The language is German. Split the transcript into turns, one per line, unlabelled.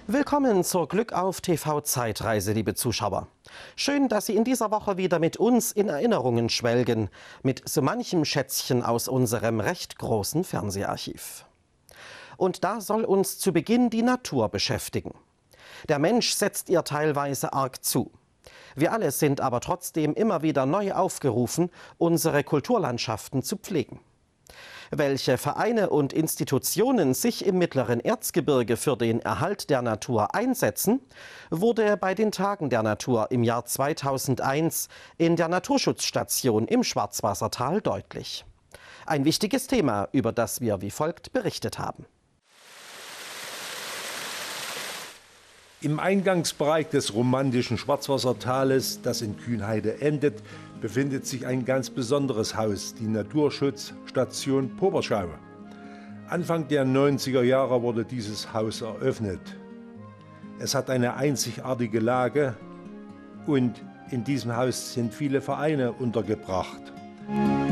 Willkommen zur Glück auf TV Zeitreise, liebe Zuschauer. Schön, dass Sie in dieser Woche wieder mit uns in Erinnerungen schwelgen, mit so manchem Schätzchen aus unserem recht großen Fernseharchiv. Und da soll uns zu Beginn die Natur beschäftigen. Der Mensch setzt ihr teilweise arg zu. Wir alle sind aber trotzdem immer wieder neu aufgerufen, unsere Kulturlandschaften zu pflegen. Welche Vereine und Institutionen sich im mittleren Erzgebirge für den Erhalt der Natur einsetzen, wurde bei den Tagen der Natur im Jahr 2001 in der Naturschutzstation im Schwarzwassertal deutlich. Ein wichtiges Thema, über das wir wie folgt berichtet haben.
Im Eingangsbereich des romantischen Schwarzwassertales, das in Kühnheide endet, befindet sich ein ganz besonderes Haus, die Naturschutzstation Poberschau. Anfang der 90er Jahre wurde dieses Haus eröffnet. Es hat eine einzigartige Lage und in diesem Haus sind viele Vereine untergebracht.